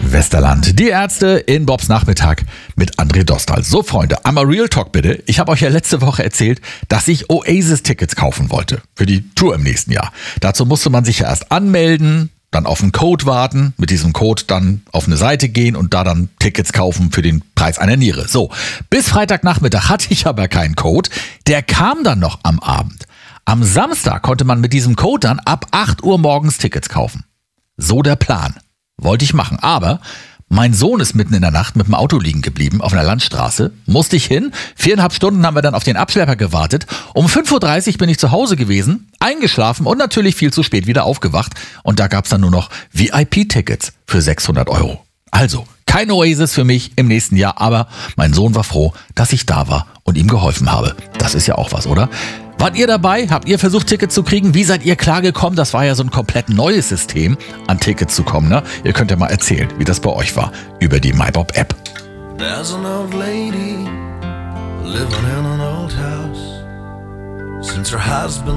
Westerland. Die Ärzte in Bobs Nachmittag mit André Dostal. So Freunde, einmal Real Talk bitte. Ich habe euch ja letzte Woche erzählt, dass ich Oasis-Tickets kaufen wollte für die Tour im nächsten Jahr. Dazu musste man sich ja erst anmelden, dann auf einen Code warten, mit diesem Code dann auf eine Seite gehen und da dann Tickets kaufen für den Preis einer Niere. So, bis Freitagnachmittag hatte ich aber keinen Code. Der kam dann noch am Abend. Am Samstag konnte man mit diesem Code dann ab 8 Uhr morgens Tickets kaufen. So der Plan. Wollte ich machen, aber mein Sohn ist mitten in der Nacht mit dem Auto liegen geblieben auf einer Landstraße. Musste ich hin. 4,5 Stunden haben wir dann auf den Abschlepper gewartet. Um 5.30 Uhr bin ich zu Hause gewesen, eingeschlafen und natürlich viel zu spät wieder aufgewacht. Und da gab es dann nur noch VIP-Tickets für 600 Euro. Also, kein Oasis für mich im nächsten Jahr, aber mein Sohn war froh, dass ich da war und ihm geholfen habe. Das ist ja auch was, oder? Wart ihr dabei? Habt ihr versucht, Tickets zu kriegen? Wie seid ihr klargekommen? Das war ja so ein komplett neues System, an Tickets zu kommen, ne? Ihr könnt ja mal erzählen, wie das bei euch war, über die MyBob-App. There's an old lady living in an old house. Since her husband